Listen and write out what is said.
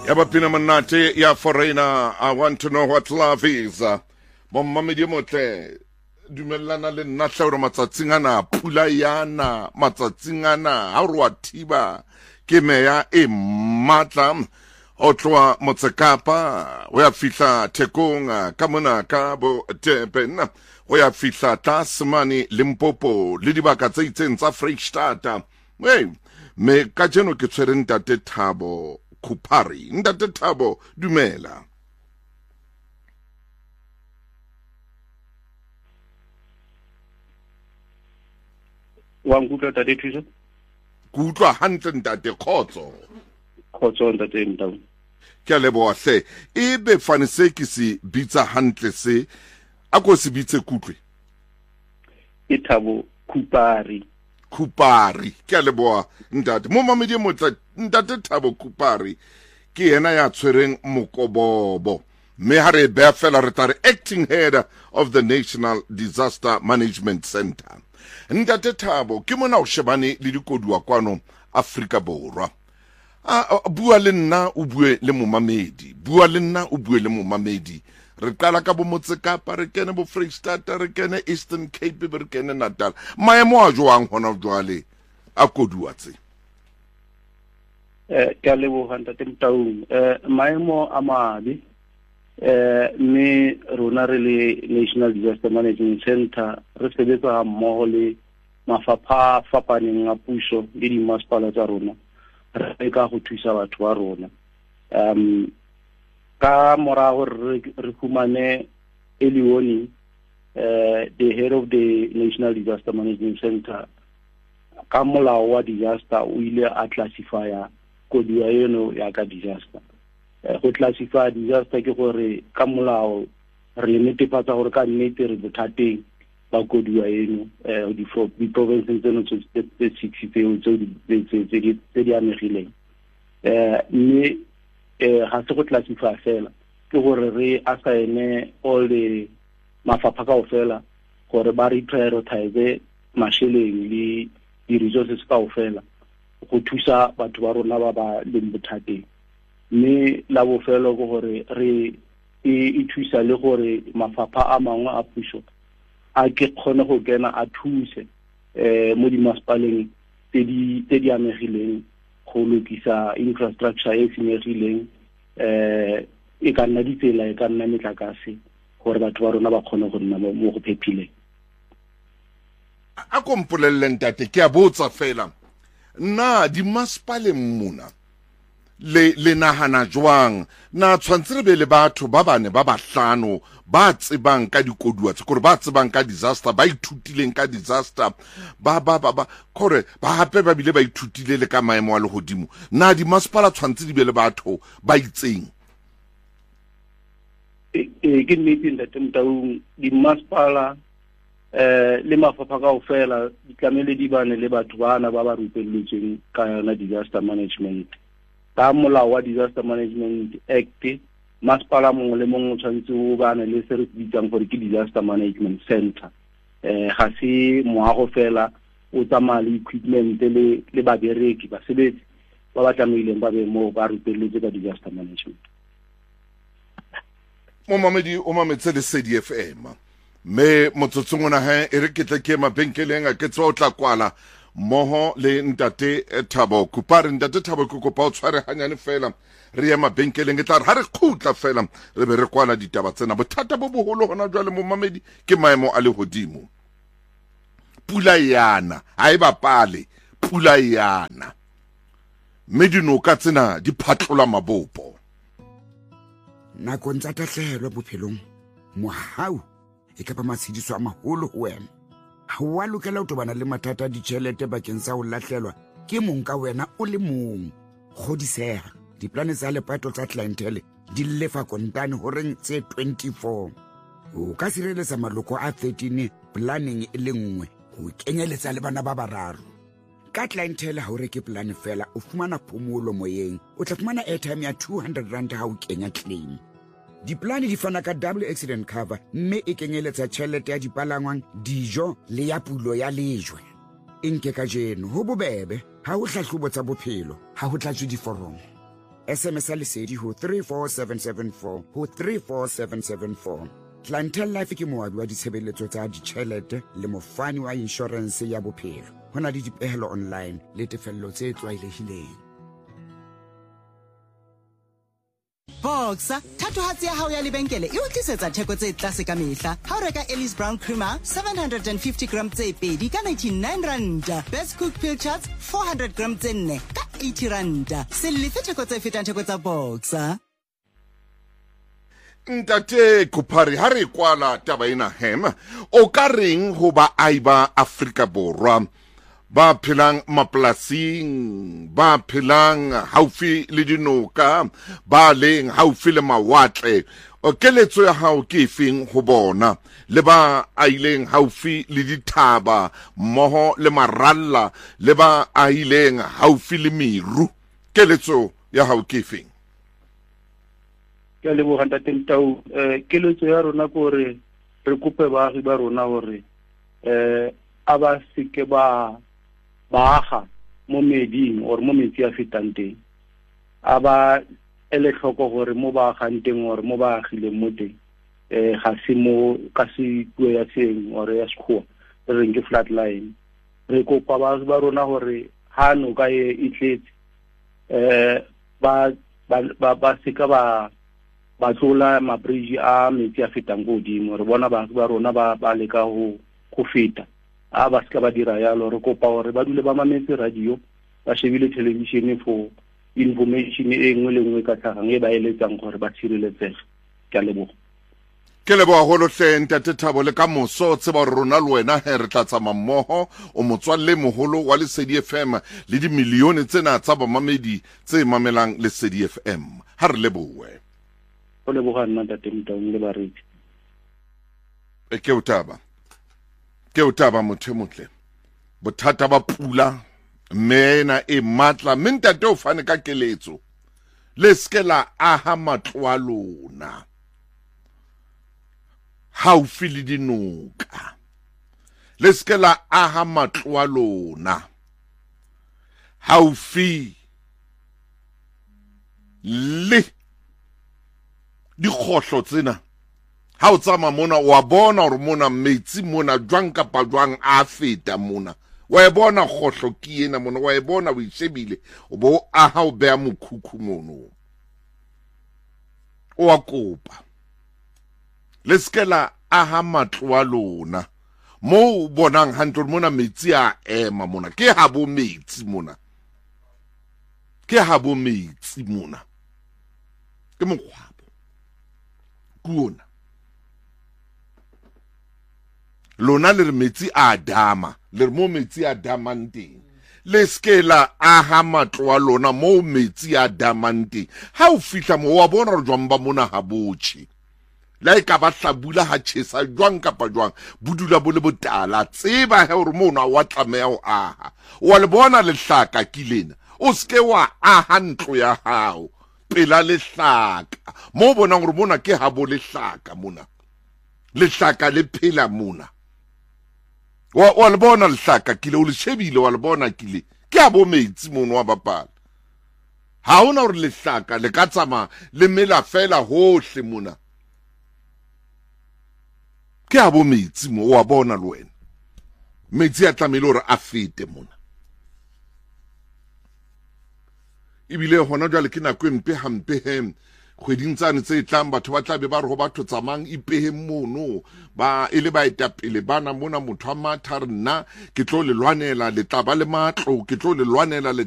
Yabapina manate ya foreigner, I want to know what love is. Bommamedi motle dumellana le nna hlaura matsatsing ana pula yana matsatsing ana ha re wa thiba ke meya e matla o tloa Motsekapa o ya fihla Thekong ka mona ka bo Durban o ya fihla Tasmani Limpopo le dibaka tse itseng tsa Freistata me ka jeno ke tshwere Ntate Thabo Khupari. Ntate Thabo, dumela. Wa nkutlwa Ntate Thuso? Ke utlwa hantle Ntate, kgotso. Kgotso Ntate Ntau. Ke a leboha hle. Ebe fane se ke se bitsa hantle se a ko se bitse kutlwe. E Thabo Khupari. Khupari, ke a leboha Ntate. Mo mamedi motla Ntate Thabo Khupari ke yena ya tshwereng Mokobobo. Me ha re bea fela re tla re acting head of the National Disaster Management Center. Ntate Thabo ke mona o shebane le dikoduwa kwano Afrika Borwa. Bua le nna o bue le momamedi. Bua le nna o bue le momamedi. Re qala ka bo Motsekapa, re kene bo Freistata, re kene Eastern Cape, re kene Natal. Maemo a jwang hona jwale a koduwa tse? Ke a leboha Ntate Mtaung. Maemo a mabe mme rona re le National Disaster Management Center re sebetsa mmoho le mafapha fapaneng a puso le dimasepala tsa rona re ka go thusa batho ba rona. Ka morago re fumane early warning, the head of the National Disaster Management Center ka molao wa disaster o ile a classifya koduwa eno ya ka disaster. Go classify disaster ke gore ka molao re netefatsa gore ka nnete re bothateng ba koduwa eno di provinces tseno tse 6 tse di amegileng. Mme ga se go classify fela ke gore re assign all the mafapha ka ofela gore ba re prioritize masheleng le di resources ka ofela go thusa batho ba rona ba ba leng bothateng. Mme la bofelo go gore re e thusa le gore mafapha a mangwe a puso a ke kgone go kena a thuse mo dimasepaleng tse di amegileng go lokisa infrastructure e senyegileng, e ka nna ditsela, e ka nna metlakase gore batho ba rona ba kgone go nna mo go phephileng. A kompolelle Ntate, ke a botsa fela na dimasepaleng mona le nahana jwang na tshwantse re be le batho ba bane ba bahlano ba tsebang ka dikoduwa tse, gore ba tsebang ka disaster, ba ithutileng ka disaster, ba kore ba hape ba bile ba ithutile le ka maemo a lehodimo. Na dimasepala tshwantse di be le batho ba itseng? Ke nnete Ntate Mtaung, dimasepala le mafapha ka ofela di tlamehile di bane le batho bana ba ba rupelletsweng ka yona disaster management. Ka molao wa Disaster Management Act, masepala mongwe le mongwe o tshwanetse o bane le se re bitsang gore ke Disaster Management Center. Ga se moago fela o tsamaya le equipment le babereki basebetsi ba ba tlameileng ba be mo ba rupelletse ka disaster management. Momamedi o mametse le CDFM me motsotsong ona ha e re ke tla ke mabenkeleng a ke tswa o tla kwala moho le Ntate Thabo Khupari. Ntate Thabo ke kopa o tshware hanyane fela re ya mabenkeleng e tla re ha re khutla fela re be re kwala ditaba tsena. Bothata bo boholo hona jwale momamedi ke maemo a lehodimo. Pula yana ha e bapale, pula yana mme dinoka tsena di phatlola mabopo. Nakong tsa tahlehelo bophelong mohau e ka ba matshediso a maholo ho wena. Ha wa lokela ho tobana le mathata a ditjhelete bakeng sa ho lahlelwa ke mong ka wena o le mong. Kgodiseha, diplane tsa lepato tsa clientele di lefa kontane horeng tse 24. O ka sireletsa maloko a 13 planning e le nngwe ho kenyeletsa le bana ba bararo. Ka clientele ha o reke plan fela o fumana phomolo moyeng, o tla fumana airtime ya 200 rand ha o kenya claim. Diplane di fana ka double accident cover mme e kenyeletsa tjhelete ya dipalangwang, dijo le ya pulo ya lejwe. Nke ka jeno ho bobebe ha ho hlahlobo tsa bophelo, ha ho tlatswe diforomo. SMS a lesedi ho 34774 ho 34774. Clientele Life ke moabi wa ditshebeletso tsa ditjhelete le mofani wa insurance ya bophelo. Ho na le dipehelo online le tefello tse tlwaelehileng. Boxer, thatohatsi ya hao ya lebenkele e o tlisetsa theko tse tlase ka mehla. Ha o reka Ellis Brown Creamer 750 gram tse pedi ka 99 rand. Best Cook Pill Charts 400 gram tse 4 ka 80 rand. Se lefe theko tse fetang theko tsa Boxer. Ntate Kupari ha re kwala taba ena hem o ka reng ho ba aiba Afrika Borwa ba phelang mapolasing ba phelang haufi le dinoka ba leng haufi le mawatle o keletso ya hao ke efeng ho bona le ba aileng haufi le dithaba mmoho le maralla le ba aileng haufi le meru keletso ya hao ke efeng? Ke le bo hanta tentau keletso ya rona ko re re kope baagi ba rona hore aba sike ba baaga mo meding or mo metsi a fetang teng aba ele tlhoko gore mo baagang teng or mo baagile mo teng ga se mo ka se puo ya seng or ya sekgowa re reng ke flat line re kopa baagi ba rona gore ha no ka e itletse ba sika ba tlola mabridge a metsi a fetang godimo re bona baagi ba rona ba leka go feta a ba ska ba dira yalo re kopa gore ba dule ba mametse radio ba shebile television for information e nngwe le nngwe ka tlhagang e ba eletsang gore ba tshireletsege ke leboga ke leboga go lohle Ntate Thabo le ka moso tseba rona le wena he re tla tsama mmoho o motswalle moholo wa Lesedi FM le di milione tsena tsa bamamedi tse mamelang Lesedi FM ha re lebowe o leboga nna Ntate Mtaung le bareki ke utaba motho motle bothata ba pula mena e matla mme ntate o fane ka keletso le skela aha matlo a lona haufi le dinoka le skela aha matlo a lona haufi le dikgohlo tsena ha o tsama mona wa bona hore mona metsi mona jwang kapa jwang a feta mona wa bona khohlo ke ena mona wa bona o ishebile o bo a ha o bea mokhukhu mono o a kopa le skela a ha matlo a lona mo bonang hantle mona metsi a ema mona ke ha bo metsi mona ke mokgwabo kuona lona le metsi a dama le mo metsi a damanteng le skela a ha matlo a lona mo metsi a damanteng ha o fihla mo wa bona re jwang ba mona ha botse la ka ba hlabula ha tshesa jwang kapa jwang budula bo le botala tseba he hore mona wa tlameha o aha wa le bona le hlaka kilena o ske wa aha ntlo ya hao pela le hlaka mo bona gore mona ke ha bo le hlaka mona le hlaka le phela mona wa le bona le hlaka kile o le shebile wa le bona kile ke a bo metsi mono wa bapala ha ona hore le hlaka le ka tsama le mela fela hohle mona ke a bo metsi mo wa bona le wena metsi a tlamele hore a fete mona ibile hona jwale ke nako mpe hampe hem kgweding tsane tse tlang batho ba tla be ba re ho batho tsamang ipehe mono ba ile ba etapele bana mona motho a matha re nna ke tlo le lwanela le taba le matlo ke tlo le lwanela le